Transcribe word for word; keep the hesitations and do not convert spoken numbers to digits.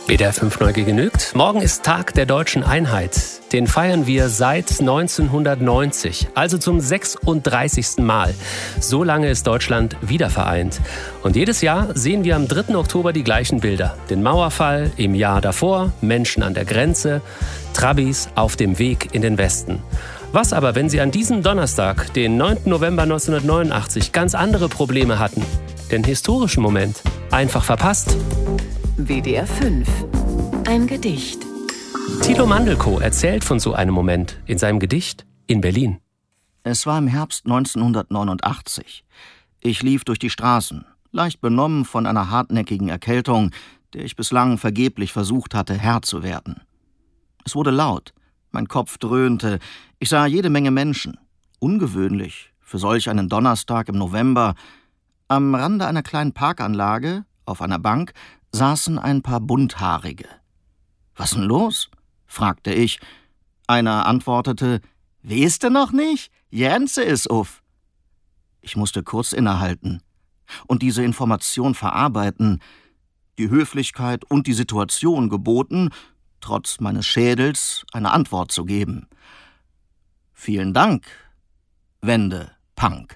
W D R fünf neu genügt. Morgen ist Tag der deutschen Einheit. Den feiern wir seit neunzehnhundertneunzig, also zum sechsunddreißigsten Mal. So lange ist Deutschland wiedervereint. Und jedes Jahr sehen wir am dritten Oktober die gleichen Bilder. Den Mauerfall im Jahr davor, Menschen an der Grenze, Trabis auf dem Weg in den Westen. Was aber, wenn Sie an diesem Donnerstag, den neunten November neunzehnhundertneunundachtzig, ganz andere Probleme hatten? Den historischen Moment einfach verpasst? W D R fünf. Ein Gedicht. Thilo Mandelkow erzählt von so einem Moment in seinem Gedicht in Berlin. Es war im Herbst neunzehnhundertneunundachtzig. Ich lief durch die Straßen, leicht benommen von einer hartnäckigen Erkältung, der ich bislang vergeblich versucht hatte, Herr zu werden. Es wurde laut, mein Kopf dröhnte, ich sah jede Menge Menschen. Ungewöhnlich für solch einen Donnerstag im November. Am Rande einer kleinen Parkanlage, auf einer Bank, saßen ein paar Bunthaarige. »Was denn los?« fragte ich. Einer antwortete, »Weißt du noch nicht? Jense ist uff.« Ich musste kurz innehalten und diese Information verarbeiten. Die Höflichkeit und die Situation geboten, trotz meines Schädels eine Antwort zu geben. »Vielen Dank, Wende, Punk.«